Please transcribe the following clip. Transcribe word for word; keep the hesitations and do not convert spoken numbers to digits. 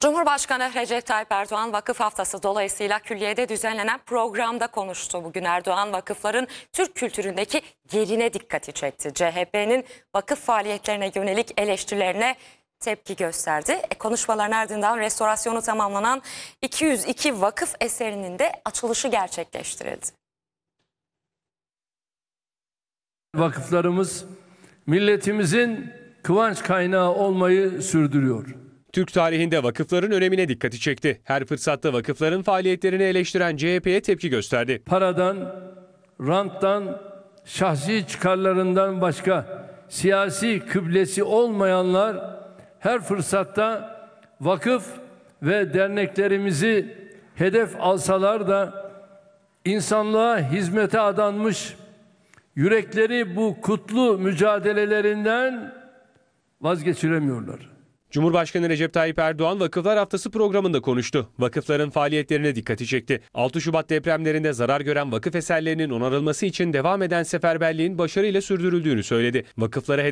Cumhurbaşkanı Recep Tayyip Erdoğan vakıf haftası dolayısıyla külliyede düzenlenen programda konuştu. Bugün Erdoğan vakıfların Türk kültüründeki yerine dikkati çekti. C H P'nin vakıf faaliyetlerine yönelik eleştirilerine tepki gösterdi. E, konuşmaların ardından restorasyonu tamamlanan iki yüz iki vakıf eserinin de açılışı gerçekleştirildi. Vakıflarımız milletimizin kıvanç kaynağı olmayı sürdürüyor. Türk tarihinde vakıfların önemine dikkati çekti. Her fırsatta vakıfların faaliyetlerini eleştiren C H P'ye tepki gösterdi. Paradan, ranttan, şahsi çıkarlarından başka siyasi kıblesi olmayanlar her fırsatta vakıf ve derneklerimizi hedef alsalar da insanlığa hizmete adanmış, yürekleri bu kutlu mücadelelerinden vazgeçiremiyorlar. Cumhurbaşkanı Recep Tayyip Erdoğan Vakıflar Haftası programında konuştu. Vakıfların faaliyetlerine dikkati çekti. altı Şubat depremlerinde zarar gören vakıf eserlerinin onarılması için devam eden seferberliğin başarıyla sürdürüldüğünü söyledi. Vakıflara